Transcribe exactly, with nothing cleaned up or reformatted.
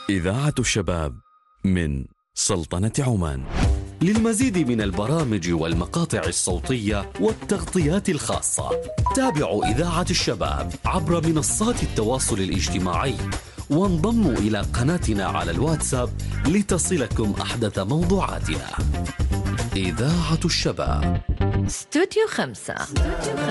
إذاعة الشباب من سلطنة عمان. للمزيد من البرامج والمقاطع الصوتية والتغطيات الخاصة تابعوا إذاعة الشباب عبر منصات التواصل الاجتماعي، وانضموا إلى قناتنا على الواتساب لتصلكم أحدث موضوعاتنا. إذاعة الشباب، استوديو خمسة.